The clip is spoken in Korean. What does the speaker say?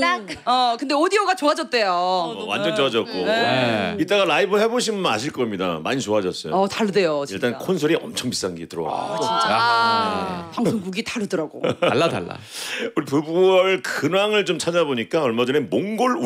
근데 오디오가 좋아졌대요. 완전 좋아졌고 네. 이따가 라이브 해보시면 아실 겁니다. 많이 좋아졌어요. 다르대요. 진짜. 일단 콘솔이 엄청 비싼 게 들어와. 방송국이 다르더라고. 달라. 우리 부부월 근황을 좀 찾아보니까 얼마 전에 몽골